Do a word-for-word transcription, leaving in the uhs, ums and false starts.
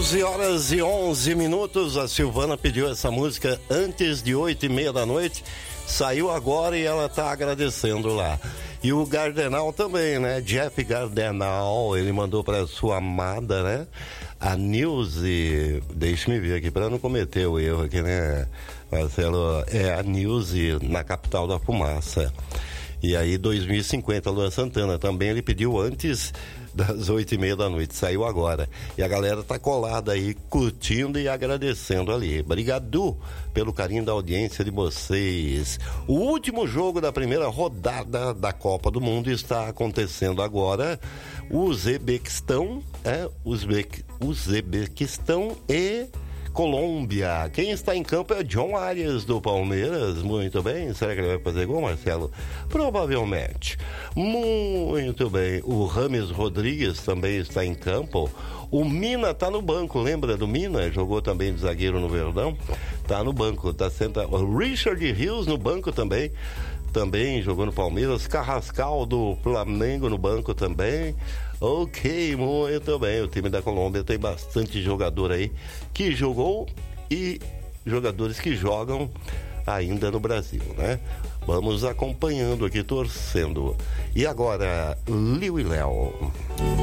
onze horas e onze minutos. A Silvana pediu essa música antes de oito e meia da noite. Saiu agora e ela tá agradecendo lá. E o Gardenal também, né? Jeff Gardenal, ele mandou pra sua amada, né? A Nilce, deixa-me ver aqui para não cometer o erro aqui, né, Marcelo? É a Nilce na capital da fumaça. E aí, dois mil e cinquenta, Luan Santana também, ele pediu antes das oito e meia da noite, saiu agora. E a galera tá colada aí, curtindo e agradecendo ali. Obrigado pelo carinho da audiência de vocês. O último jogo da primeira rodada da Copa do Mundo está acontecendo agora. O Uzbequistão, é, Uzbek, Uzbequistão e Colômbia. Quem está em campo é John Arias do Palmeiras. Muito bem. Será que ele vai fazer gol, Marcelo? Provavelmente. Muito bem. O Rames Rodrigues também está em campo. O Mina está no banco. Lembra do Mina? Jogou também de zagueiro no Verdão. Está no banco. Tá senta... O Richard Rios no banco também. Também jogou no Palmeiras. Carrascal do Flamengo no banco também. Ok, muito bem. O time da Colômbia tem bastante jogador aí que jogou e jogadores que jogam ainda no Brasil, né? Vamos acompanhando aqui, torcendo. E agora, Liu e Léo.